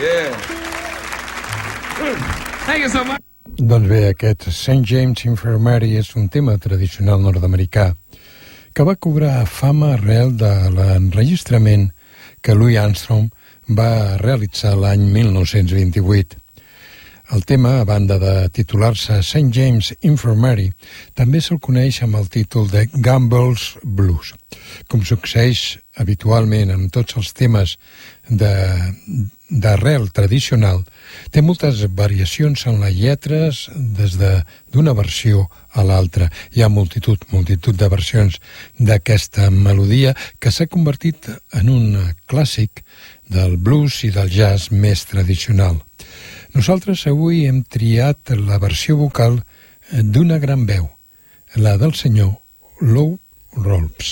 Thank you so much. Doncs bé, aquest St. James Infirmary és un tema tradicional nord-americà que va cobrar fama arrel de l'enregistrament que Louis Armstrong va realitzar l'any 1928. El tema, a banda de titular-se St. James Infirmary, també se'l coneix amb el títol de Gamble's Blues. Com succeeix habitualment amb tots els temes d'arrel tradicional, té moltes variacions en les lletres des d'una versió a l'altra. Hi ha multitud de versions d'aquesta melodia que s'ha convertit en un clàssic del blues i del jazz més tradicional. Nosaltres avui hem triat la versió vocal d'una gran veu, la del senyor Lou Rawls.